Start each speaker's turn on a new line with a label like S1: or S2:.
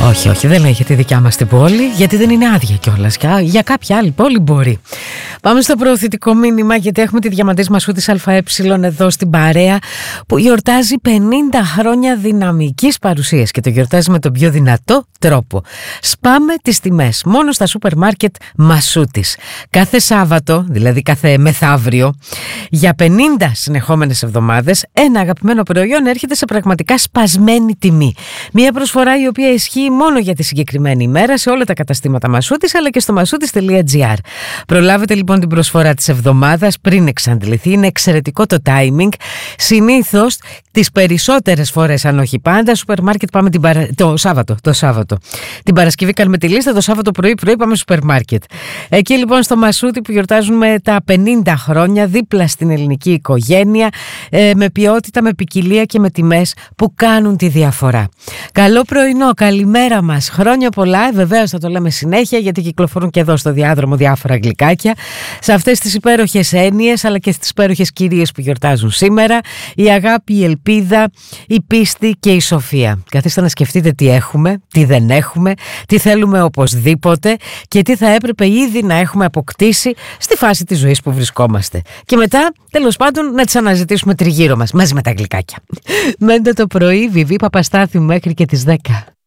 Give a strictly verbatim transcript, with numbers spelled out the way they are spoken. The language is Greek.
S1: Όχι, όχι, δεν λέει για τη δικιά μας την πόλη, γιατί δεν είναι άδεια κιόλας. Για κάποια άλλη πόλη μπορεί. Πάμε στο προωθητικό μήνυμα, γιατί έχουμε τη Διαμαντής Μασούτης ΑΕ εδώ στην παρέα, που γιορτάζει πενήντα χρόνια δυναμικής παρουσίας και το γιορτάζει με τον πιο δυνατό τρόπο. Σπάμε τις τιμές μόνο στα σούπερ μάρκετ Μασούτης. Κάθε Σάββατο, δηλαδή κάθε μεθαύριο, για πενήντα συνεχόμενες εβδομάδες, ένα αγαπημένο προϊόν έρχεται σε πραγματικά σπασμένη τιμή. Μια προσφορά η οποία ισχύει μόνο για τη συγκεκριμένη ημέρα σε όλα τα καταστήματα Μασούτης, αλλά και στο μασούτης τελεία τζι άρ. Προλάβετε λοιπόν την προσφορά της εβδομάδας πριν εξαντληθεί. Είναι εξαιρετικό το timing. Συνήθως τις περισσότερες φορές, αν όχι πάντα, σούπερ μάρκετ πάμε την παρα... το Σάββατο. Το Σάββατο. Την Παρασκευή κάνουμε τη λίστα, το Σάββατο πρωί-πρωί πάμε σούπερ μάρκετ. Εκεί λοιπόν στο Μασούτη που γιορτάζουμε τα πενήντα χρόνια, δίπλα στην ελληνική οικογένεια, ε, με ποιότητα, με ποικιλία και με τιμές που κάνουν τη διαφορά. Καλό πρωινό, καλημέρα μας, χρόνια πολλά. Βεβαίως θα το λέμε συνέχεια, γιατί κυκλοφορούν και εδώ στο διάδρομο διάφορα γλυκάκια. Σε αυτές τις υπέροχες έννοιες, αλλά και στις υπέροχες κυρίες που γιορτάζουν σήμερα, η αγάπη, η ελπίδα, η πίστη και η σοφία. Καθίστε να σκεφτείτε τι έχουμε, τι δεν έχουμε, τι θέλουμε οπωσδήποτε και τι θα έπρεπε ήδη να έχουμε αποκτήσει στη φάση της ζωής που βρισκόμαστε. Και μετά, τέλος πάντων, να τις αναζητήσουμε τριγύρω μας, μαζί με τα γλυκάκια. Μέντε το πρωί, Βιβί Παπαστάθη μέχρι και τις δέκα.